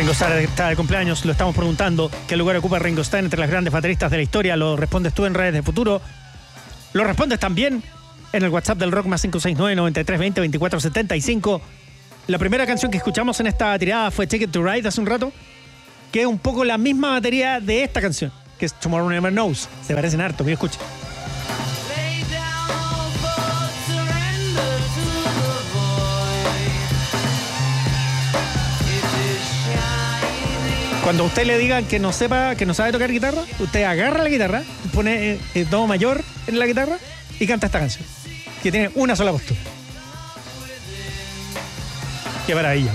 Ringo Starr está de cumpleaños, lo estamos preguntando. ¿Qué lugar ocupa Ringo Starr entre las grandes bateristas de la historia? Lo respondes tú en Redes de Futuro. Lo respondes también en el WhatsApp del Rock más 569-9320-2475. La primera canción que escuchamos en esta tirada fue Ticket to Ride hace un rato, que es un poco la misma batería de esta canción, que es Tomorrow Never Knows. Se parecen harto, que escucha. Cuando a usted le digan que no sepa, que no sabe tocar guitarra, usted agarra la guitarra, pone do mayor en la guitarra y canta esta canción, que tiene una sola postura. Qué maravilla.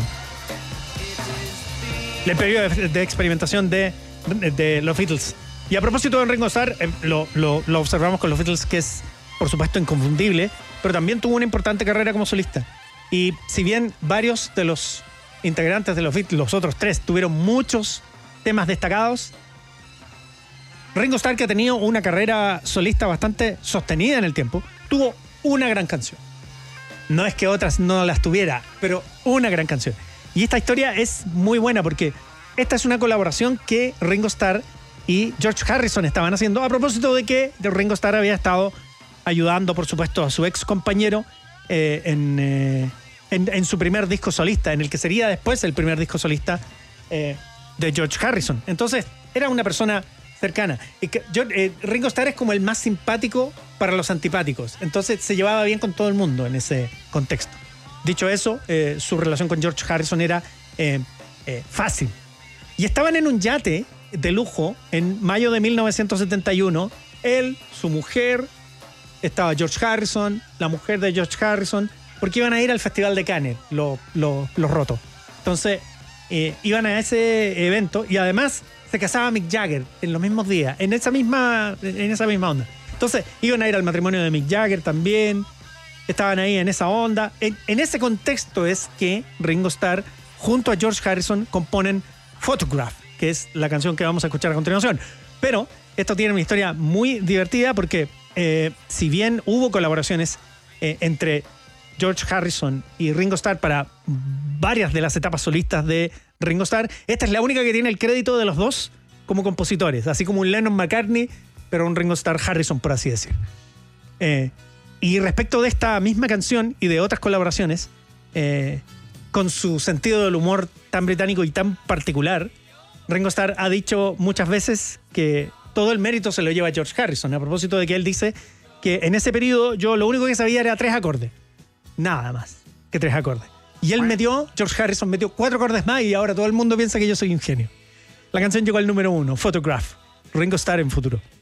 El periodo de experimentación de los Beatles. Y a propósito de Ringo Starr, lo observamos con los Beatles, que es, por supuesto, inconfundible, pero también tuvo una importante carrera como solista. Y si bien varios de los integrantes de los Beatles, los otros tres, tuvieron muchos temas destacados, Ringo Starr, que ha tenido una carrera solista bastante sostenida en el tiempo, tuvo una gran canción. No es que otras no las tuviera, pero una gran canción. Y esta historia es muy buena porque esta es una colaboración que Ringo Starr y George Harrison estaban haciendo, a propósito de que Ringo Starr había estado ayudando, por supuesto, a su ex compañero en su primer disco solista, en el que sería después el primer disco solista de George Harrison. Entonces, era una persona cercana. Y Ringo Starr es como el más simpático para los antipáticos. Entonces, se llevaba bien con todo el mundo en ese contexto. Dicho eso, su relación con George Harrison era fácil. Y estaban en un yate de lujo en mayo de 1971. Él, su mujer, estaba George Harrison, la mujer de George Harrison, porque iban a ir al Festival de Cannes, los rotos. Entonces, iban a ese evento y además se casaba Mick Jagger en los mismos días, en esa misma onda. Entonces, iban a ir al matrimonio de Mick Jagger también, estaban ahí en esa onda. En ese contexto es que Ringo Starr, junto a George Harrison, componen Photograph, que es la canción que vamos a escuchar a continuación. Pero esto tiene una historia muy divertida porque si bien hubo colaboraciones entre George Harrison y Ringo Starr para varias de las etapas solistas de Ringo Starr, esta es la única que tiene el crédito de los dos como compositores, así como un Lennon-McCartney, pero un Ringo Starr-Harrison, por así decir. Y respecto de esta misma canción y de otras colaboraciones, con su sentido del humor tan británico y tan particular, Ringo Starr ha dicho muchas veces que todo el mérito se lo lleva a George Harrison, a propósito de que él dice que en ese periodo yo lo único que sabía era 3 acordes. Nada más que 3 acordes. Y él George Harrison metió 4 acordes más y ahora todo el mundo piensa que yo soy un genio. La canción llegó al número 1, Photograph, Ringo Starr en Futuro.